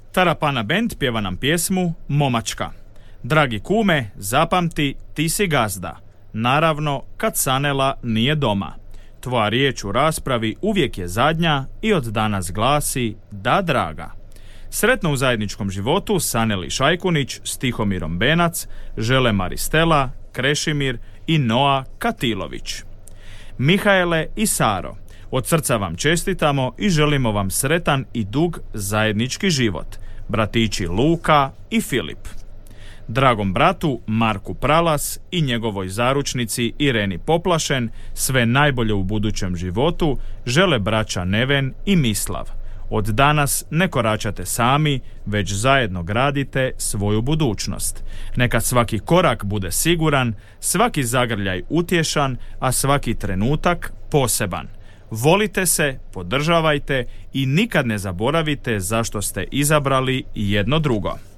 Tarapana Band pjeva nam pjesmu Momačka. Dragi kume, zapamti, ti si gazda. Naravno, kad Sanela nije doma. Tvoja riječ u raspravi uvijek je zadnja i od danas glasi da draga. Sretno u zajedničkom životu Saneli Šajkunić s Tihomirom Benac žele Maristela, Krešimir i Noa Katilović. Mihaele i Saro, od srca vam čestitamo i želimo vam sretan i dug zajednički život. Bratići Luka i Filip. Dragom bratu Marku Pralas i njegovoj zaručnici Ireni Poplašen sve najbolje u budućem životu žele braća Neven i Mislav. Od danas ne koračate sami, već zajedno gradite svoju budućnost. Neka svaki korak bude siguran, svaki zagrljaj utješan, a svaki trenutak poseban. Volite se, podržavajte i nikad ne zaboravite zašto ste izabrali jedno drugo.